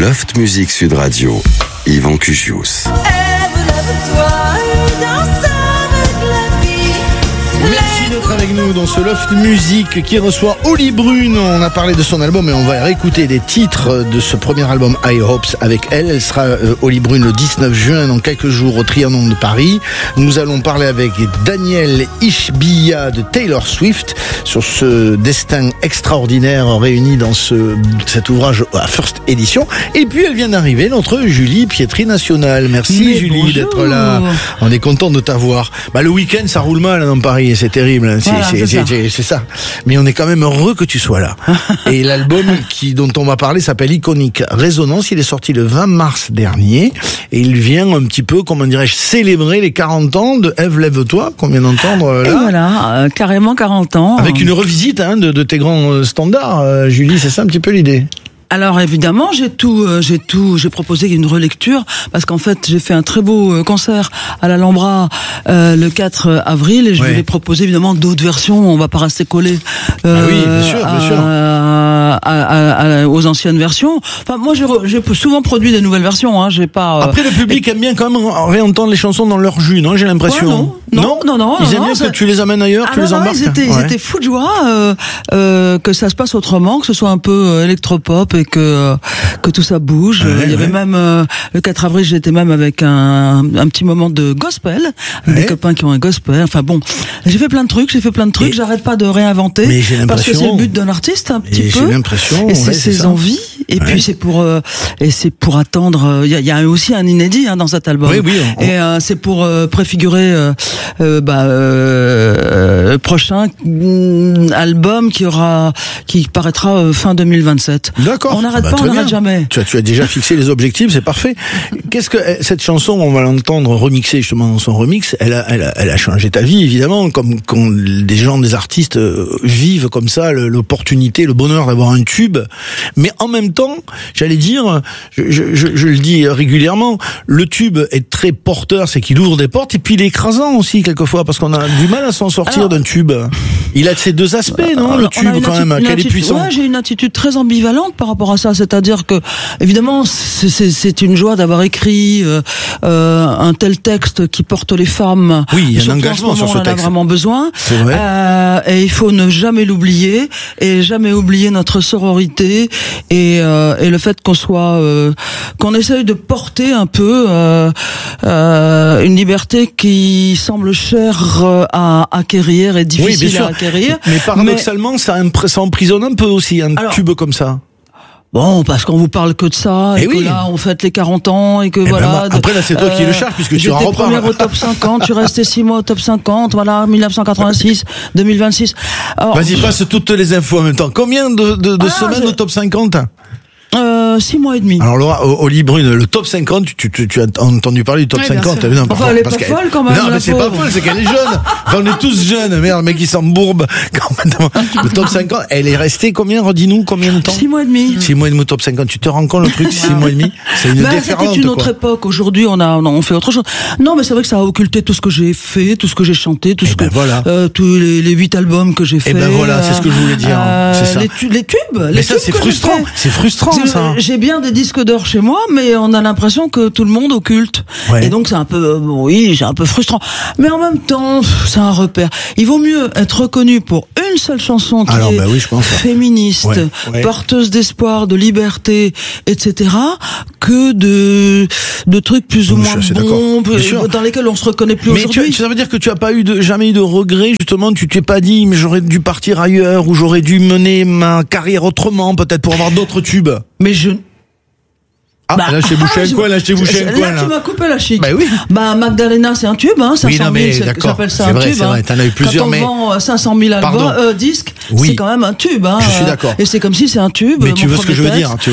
Loft Music Sud Radio, Yvan Cugius. Avec nous dans ce Loft Music qui reçoit Oli Brune. On a parlé de son album et on va réécouter des titres de ce premier album High Hopes avec elle. Elle sera Oli Brune le 19 juin dans quelques jours au Trianon de Paris. Nous allons parler avec Daniel Ishbiya de Taylor Swift sur ce destin extraordinaire réuni dans cet ouvrage à First Edition. Et puis elle vient d'arriver, notre Julie Pietri National. Merci Julie d'être là. On est content de t'avoir. Le week-end ça roule mal dans Paris et c'est terrible. Voilà, c'est ça. Mais on est quand même heureux que tu sois là. Et l'album dont on va parler s'appelle Iconic Résonance. Il est sorti le 20 mars dernier. Et il vient un petit peu, comment dirais-je, célébrer les 40 ans de Ève Lève-toi, qu'on vient d'entendre là. Et voilà, carrément 40 ans. Avec une revisite de tes grands standards, Julie, c'est ça un petit peu l'idée? Alors évidemment, j'ai proposé une relecture parce qu'en fait, j'ai fait un très beau concert à l'Alhambra le 4 avril et je lui ai proposé évidemment d'autres versions, on va pas rester collé oui, bien sûr. Aux anciennes versions. Enfin moi j'ai souvent produit des nouvelles versions, j'ai pas Après le public aime bien quand même réentendre les chansons dans leur jus, non? J'ai l'impression. Non. Ils aiment bien que tu les amènes ailleurs, que tu les embarques. Ils étaient fous de joie que ça se passe autrement, que ce soit un peu électropop et que tout ça bouge. Il y avait même le 4 avril, j'étais même avec un petit moment de gospel, des copains qui ont un gospel. Enfin bon, j'ai fait plein de trucs. J'arrête pas de réinventer parce que c'est le but d'un artiste un petit peu. J'ai l'impression. Et c'est ses envies. Et puis c'est pour attendre. Il y a aussi un inédit dans cet album. Oui. Et c'est pour préfigurer le prochain album qui paraîtra fin 2027. D'accord. On n'arrête pas, on n'arrête jamais. Tu as déjà fixé les objectifs, c'est parfait. Qu'est-ce que cette chanson, on va l'entendre remixée justement dans son remix, elle a changé ta vie évidemment, comme quand des artistes vivent comme ça l'opportunité, le bonheur d'avoir un tube. Mais en même temps, j'allais dire, je le dis régulièrement, le tube est très porteur, c'est qu'il ouvre des portes, et puis il est écrasant aussi quelquefois, parce qu'on a du mal à s'en sortir d'un tube. Il a ces deux aspects, non, le tube quand même, quel est puissant. Ouais, j'ai une attitude très ambivalente par rapport à ça, c'est-à-dire que évidemment c'est une joie d'avoir écrit un tel texte qui porte les femmes. Oui, il y a un engagement sur ce texte. On en a vraiment besoin. C'est vrai. Et il faut ne jamais l'oublier et jamais oublier notre sororité et le fait qu'on essaye de porter un peu une liberté qui semble chère à acquérir et difficile à acquérir. Mais paradoxalement, ça emprisonne un peu aussi un tube comme ça. Bon, parce qu'on vous parle que de ça, et que là, on fête les 40 ans, et que voilà. Après, là, c'est toi qui le charge, puisque tu en reparles. J'étais première au top 50, tu restais 6 mois au top 50, voilà, 1986, 2026. Alors, vas-y, passe toutes les infos en même temps. Combien de semaines au top 50? 6 mois et demi. Alors Laura, Oli Brune, le top 50, tu as entendu parler du top 50 non, enfin, elle est pas folle quand même. Non, mais c'est pas folle, c'est qu'elle est jeune. Enfin, on est tous jeunes. Merde, le mec il s'embourbe. Le top 50, elle est restée combien? Redis-nous combien de temps? 6 mois et demi. 6 mois et demi au top 50. Tu te rends compte le truc, 6 mois et demi? C'est une déferlante. C'était une autre époque. Aujourd'hui, on fait autre chose. Non, mais c'est vrai que ça a occulté tout ce que j'ai fait, tout ce que j'ai chanté, tous les 8 albums que j'ai fait. Et ben voilà, c'est ce que je voulais dire. C'est ça. Les tubes. Mais ça, c'est frustrant. C'est frustrant, ça. J'ai bien des disques d'or chez moi, mais on a l'impression que tout le monde occulte. Et donc c'est un peu, c'est un peu frustrant. Mais en même temps, c'est un repère. Il vaut mieux être reconnu pour une seule chanson qui est féministe, porteuse d'espoir, de liberté, etc., que de trucs plus ou moins bons, dans lesquels on se reconnaît plus aujourd'hui. Mais ça veut dire que tu as pas jamais eu de regrets, justement, tu t'es pas dit, mais j'aurais dû partir ailleurs, ou j'aurais dû mener ma carrière autrement, peut-être pour avoir d'autres tubes. Mais je... là, je t'ai bouché un coin, là. Tu m'as coupé la chic. Bah oui. Magdalena, c'est un tube, 500 000, j'appelle ça un tube. C'est vrai, t'en as eu plusieurs, mais. Quand on vend 500 000 albums, disques, c'est quand même un tube, Je suis d'accord. Et c'est comme si c'est un tube. Mais tu vois ce que je veux dire,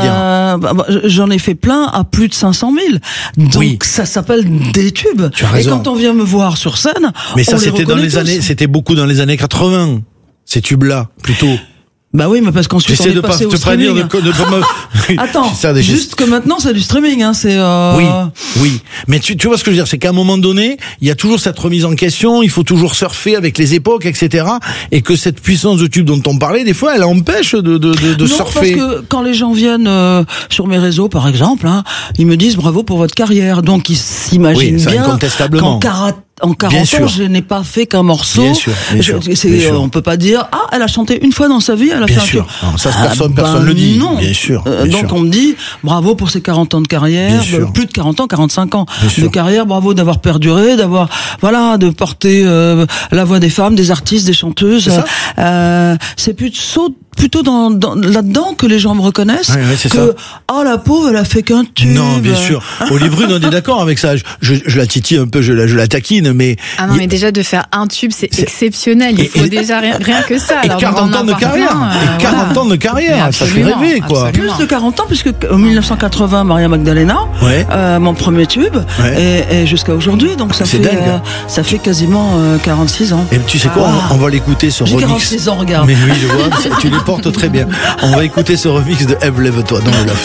J'en ai fait plein à plus de 500 000. Donc, ça s'appelle des tubes. Tu as raison. Et quand on vient me voir sur scène, mais ça, c'était beaucoup dans les années 80. Ces tubes-là, plutôt. Bah oui, mais parce qu'ensuite on J'essaie est de pas passé au te streaming. prédire de Attends, ça, juste que maintenant c'est du streaming, hein, c'est. Oui. Mais tu vois ce que je veux dire, c'est qu'à un moment donné, il y a toujours cette remise en question. Il faut toujours surfer avec les époques, etc. Et que cette puissance de tube dont on parlait, des fois, elle empêche de Non, surfer. parce que quand les gens viennent sur mes réseaux, par exemple, hein, ils me disent bravo pour votre carrière. Donc ils s'imaginent Oui, ça, bien incontestablement. en 40 ans, je n'ai pas fait qu'un morceau. Bien sûr, bien sûr. On peut pas dire elle a chanté une fois dans sa vie, elle a Bien fait sûr. un Non, ça, personne le dit. Non. Bien sûr. Donc on me dit bravo pour ses 40 ans de carrière, plus de 40 ans, 45 ans de carrière, bravo d'avoir perduré, de porter la voix des femmes, des artistes, des chanteuses. C'est plutôt là-dedans que les gens me reconnaissent que la pauvre elle a fait qu'un tube. Non, bien sûr. Oli Brune, on est d'accord avec ça. Je la titille un peu, je la taquine, mais mais déjà de faire un tube, c'est exceptionnel. Il faut déjà rien que ça. Et 40 ans de carrière. Et 40 ans de carrière, ça fait rêver, quoi. Plus de 40 ans, puisque en 1980, Maria Magdalena, mon premier tube, et jusqu'à aujourd'hui, donc ça fait quasiment 46 ans. Et tu sais quoi, on va l'écouter ce remix. J'ai 46 ans, regarde. Mais oui, je vois, tu les portes très bien. On va écouter ce remix de Ève, lève-toi dans le loft.